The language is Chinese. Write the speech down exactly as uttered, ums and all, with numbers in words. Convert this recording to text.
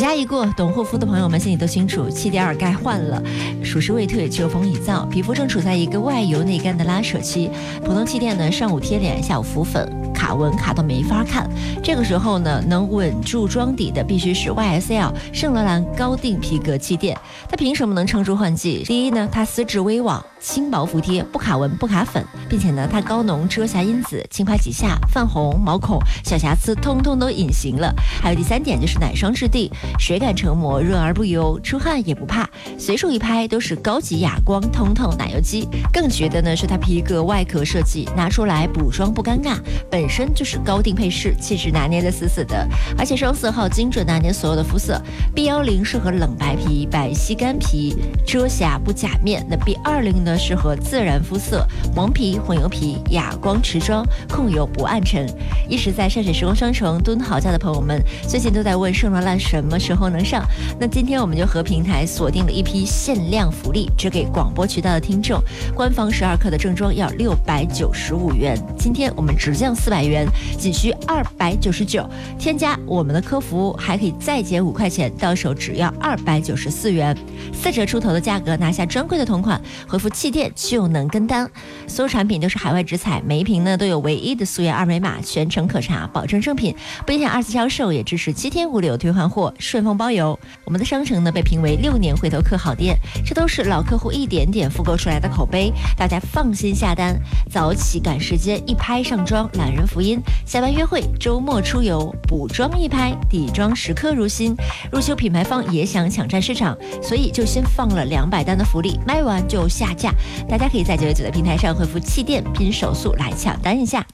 假一过，懂护肤的朋友们心里都清楚，气垫该换了。暑湿未退，秋风已燥，皮肤正处在一个外油内干的拉扯期。普通气垫呢，上午贴脸，下午浮粉，卡纹卡到没法看。这个时候呢，能稳住妆底的必须是 Y S L 圣罗兰高定皮革气垫。它凭什么能撑住换季？第一呢，它丝质微网，轻薄服帖，不卡纹不卡粉，并且呢，它高浓遮瑕因子，轻拍几下，泛红、毛孔、小瑕疵通通都隐形了。还有第三点就是奶霜质地，水感成膜，润而不油，出汗也不怕，随手一拍都是高级哑光通透奶油肌。更绝的呢是它皮革外壳设计，拿出来补妆不尴尬，本身就是高定配饰，气质拿捏的死死的，而且双色号精准拿捏所有的肤色。B 一零适合冷白皮、白皙干皮，遮瑕不假面。那 B 二十 呢适合自然肤色，黄皮、混油皮，哑光持妆，控油不暗沉。一直在上水时光商城蹲好家的朋友们，最近都在问圣罗兰什么时候能上。那今天我们就和平台锁定了一批限量福利，只给广播渠道的听众。官方十二克的正装要六百九十五元，今天我们直降四百元，仅需二百九十九。添加我们的客服还可以再减五块钱，到手只要二百九十四元，四折出头的价格拿下专柜的同款，回复气垫就能跟单。所有产品都是海外直采，每一瓶呢都有唯一的溯源二维码，全程可查，保证正品，不影响二次销售，也支持七天无理由退换货，顺丰包邮。我们的商城呢被评为六年回头客好店，这都是老客户一点点复购出来的口碑，大家放心下单。早起赶时间，一拍上妆，懒人福音；下班约会，周末出游，补妆一拍，底妆时刻如新。入秋品牌方也想抢占市场，所以就先放了两百单的福利，卖完就下架。大家可以在九九九的平台上回复气垫拼手速来抢单一下。